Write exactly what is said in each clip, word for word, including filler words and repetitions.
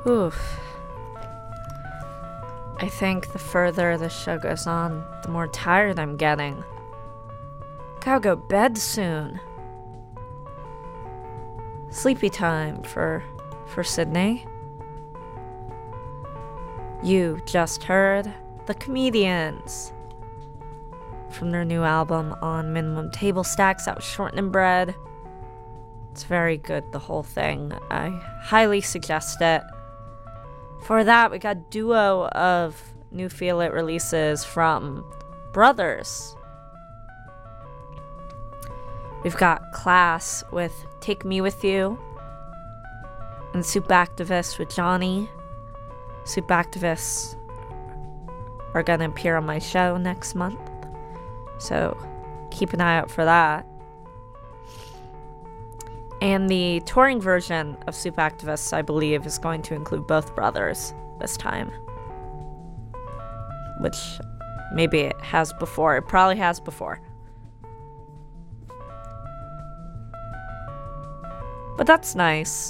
Oof. I think the further the show goes on, the more tired I'm getting. Gotta go bed soon. Sleepy time for for Sydney. You just heard The Comedians from their new album on Minimum Table Stacks. That was Shortening Bread. It's very good, the whole thing. I highly suggest it. For that, we got a duo of new Feel It releases from Brothers. We've got Class with Take Me With You, and Soup Activists with Johnny. Soup Activists are going to appear on my show next month, so keep an eye out for that. And the touring version of Soup Activists, I believe, is going to include both brothers this time. Which maybe it has before. It probably has before. But that's nice.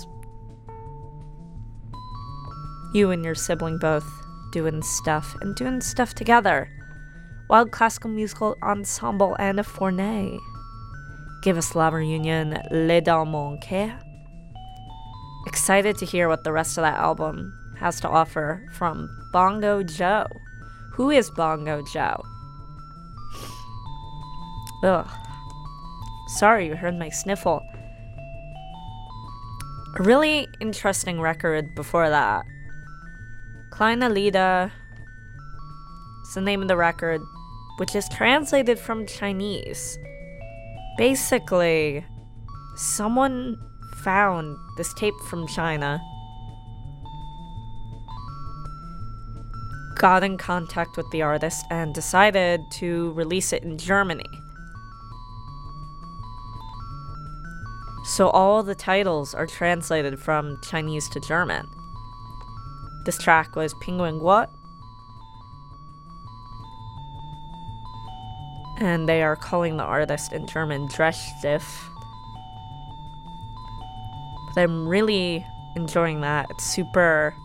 You and your sibling both doing stuff and doing stuff together. Wild Classical Musical Ensemble and a Fournay. Give Us Love Reunion, Les Dans Mon Cœur. Excited to hear what the rest of that album has to offer from Bongo Joe. Who is Bongo Joe? Ugh. Sorry you heard my sniffle. A really interesting record before that. Kleine Lieder is the name of the record, which is translated from Chinese. Basically, someone found this tape from China, got in contact with the artist, and decided to release it in Germany. So all the titles are translated from Chinese to German. This track was Penguin What? And they are calling the artist in German Drehstift. But I'm really enjoying that. It's super